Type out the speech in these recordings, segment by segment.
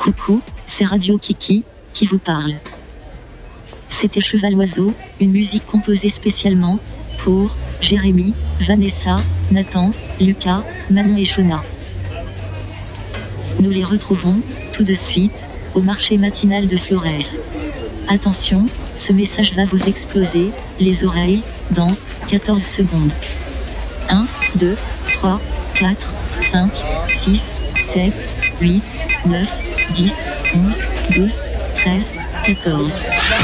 Coucou, c'est Radio Kiki, qui vous parle. C'était Cheval Oiseau, une musique composée spécialement pour Jérémy, Vanessa, Nathan, Lucas, Manon et Shona. Nous les retrouvons, tout de suite, au marché matinal de Floref. Attention, ce message va vous exploser les oreilles dans 14 secondes. 1, 2, 3, 4, 5, 6, 7, 8, 9, 10, 11, 12, 13, 14.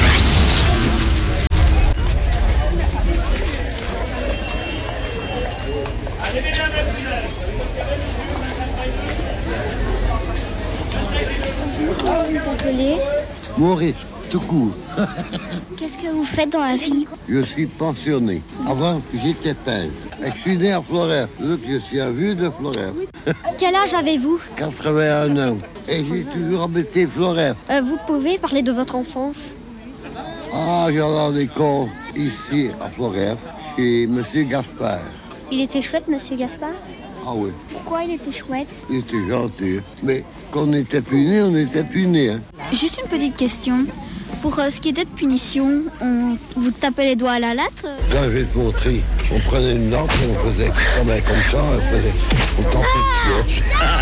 Comment vous appelez ? Maurice, tout court. Qu'est-ce que vous faites dans la vie ? Je suis pensionné. Avant, j'étais peintre. Et je suis né à Floref. Donc, je suis un vieux de Floref. Quel âge avez-vous ? 81 ans. Et j'ai toujours habité Floref. Vous pouvez parler de votre enfance ? Ah, j'allais à l'école ici à Floref, chez M. Gaspard. Il était chouette, Monsieur Gaspard ? Ah oui, Pourquoi il était chouette ? il était gentil. Mais quand on était punis, on était punis. Hein. Juste une petite question. Pour ce qui était de punition, vous tapez les doigts à la latte ? Là, je vais te montrer. On prenait une lampe et on faisait comme ça. On tapait dessus.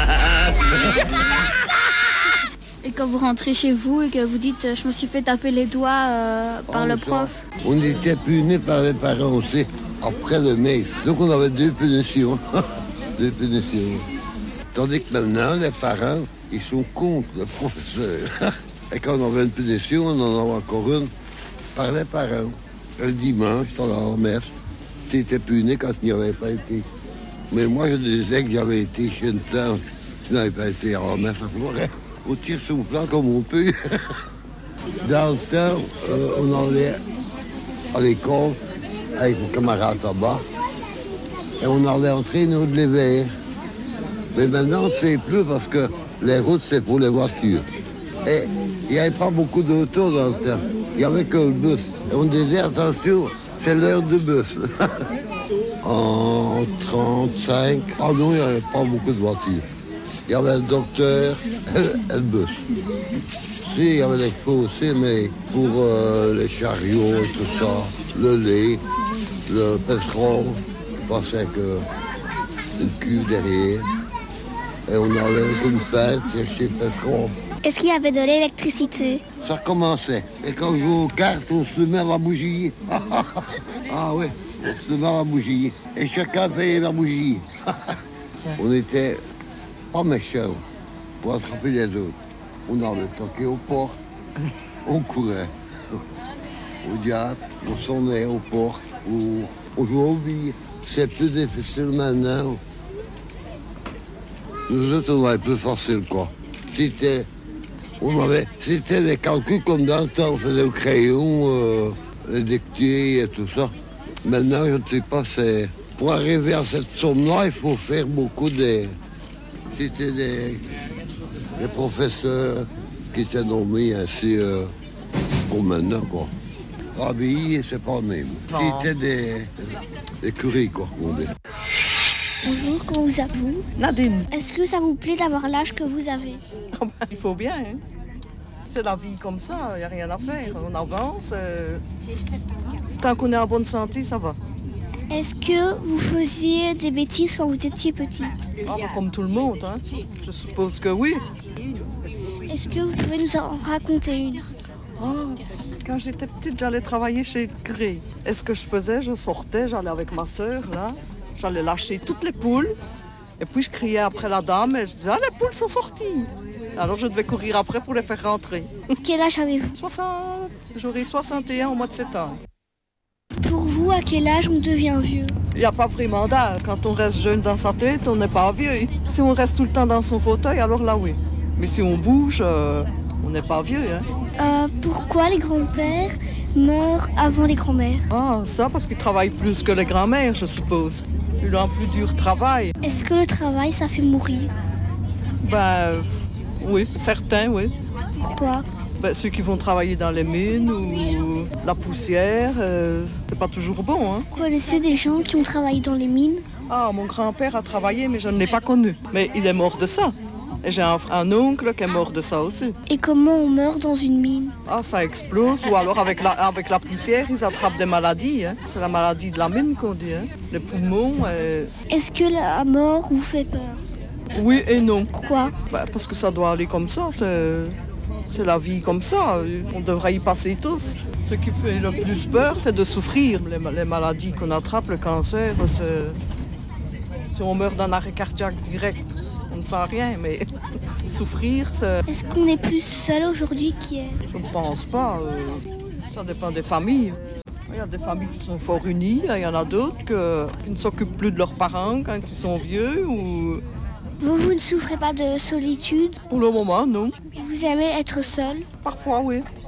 Et quand vous rentrez chez vous et que vous dites « je me suis fait taper les doigts par le prof », on était punis par les parents aussi, après le maître. Donc on avait deux punitions. Deux punitions. Tandis que maintenant, les parents, ils sont contre le professeur. Et quand on avait une punition, on en avait encore une par les parents. Le dimanche, dans la messe, tu étais puni quand tu n'y avais pas été. Mais moi, je disais que j'avais été chez une tante qui n'avait pas été à la messe à Floref. On tire son plan comme on peut. Dans le temps, on allait à l'école avec les camarades là-bas. Et on allait entrer nous de l'hiver. Mais maintenant, on ne sait plus parce que les routes, c'est pour les voitures. Et il n'y avait pas beaucoup d'autos dans le temps. Il n'y avait que le bus. Et on disait, attention, c'est l'heure du bus. En 35, ah non, il n'y avait pas beaucoup de voitures. Il y avait le docteur et le bus. Si, il y avait des chevaux aussi, mais pour les chariots et tout ça, le lait, le pétrole, je pensais qu'une cuve derrière. Et on allait avec une pelle chercher le pétrole. Est-ce qu'il y avait de l'électricité ? Ça commençait. Et quand on jouait aux cartes, on se met à la bougie. Ah oui, on se met à la bougie. Et chacun payait la bougie. On était pas méchants pour attraper les autres. On allait toquer aux portes. On courait. Au diable, on sonnait aux portes. On jouait aux billes. C'est plus difficile maintenant. Nous autres, on avait plus facile, quoi. C'était des calculs comme dans le temps, on faisait au crayon, les dictées et tout ça. Maintenant, je ne sais pas, c'est... Pour arriver à cette somme-là, il faut faire beaucoup de... C'était des professeurs qui étaient nommés ainsi comme maintenant, quoi. Habillés, c'est pas le même. C'était des curés, quoi, on dit. Bonjour, comment vous appelez-vous ? Nadine. Est-ce que ça vous plaît d'avoir l'âge que vous avez ? Il faut bien, hein. C'est la vie comme ça, il n'y a rien à faire. On avance. Tant qu'on est en bonne santé, ça va. Est-ce que vous faisiez des bêtises quand vous étiez petite ? Ah, bah, comme tout le monde, hein. Je suppose que oui. Est-ce que vous pouvez nous en raconter une ? Ah, quand j'étais petite, j'allais travailler chez le curé. Et ce que je faisais, je sortais, j'allais avec ma sœur, là. J'allais lâcher toutes les poules. Et puis je criais après la dame et je disais « Ah, les poules sont sorties !» Alors je devais courir après pour les faire rentrer. Quel âge avez-vous ? J'aurai 61 au mois de septembre. Pour vous, à quel âge on devient vieux ? Il n'y a pas vraiment d'âge. Quand on reste jeune dans sa tête, on n'est pas vieux. Si on reste tout le temps dans son fauteuil, alors là oui. Mais si on bouge, on n'est pas vieux. Hein. Pourquoi les grands-pères meurent avant les grands-mères ? Ah, ça parce qu'ils travaillent plus que les grands-mères, je suppose. Ils ont un plus dur travail. Est-ce que le travail, ça fait mourir ? Ben, oui, certains, oui. Pourquoi ? Ben, ceux qui vont travailler dans les mines ou la poussière, c'est pas toujours bon. Hein. Vous connaissez des gens qui ont travaillé dans les mines ? Ah, mon grand-père a travaillé, mais je ne l'ai pas connu. Mais il est mort de ça. Et j'ai un oncle qui est mort de ça aussi. Et comment on meurt dans une mine? Ah, ça explose, ou alors avec la poussière, ils attrapent des maladies. Hein. C'est la maladie de la mine qu'on dit, hein. Les poumons. Est-ce que la mort vous fait peur? Oui et non. Pourquoi? Parce que ça doit aller comme ça, c'est la vie comme ça. On devrait y passer tous. Ce qui fait le plus peur, c'est de souffrir. Les maladies qu'on attrape, le cancer, si on meurt d'un arrêt cardiaque direct, on ne sent rien, mais souffrir, c'est... Est-ce qu'on est plus seul aujourd'hui qu'hier? Je ne pense pas. Ça dépend des familles. Il y a des familles qui sont fort unies, il y en a d'autres qui ne s'occupent plus de leurs parents quand ils sont vieux. Ou... Vous ne souffrez pas de solitude? Pour le moment, non. Vous aimez être seul? Parfois, oui.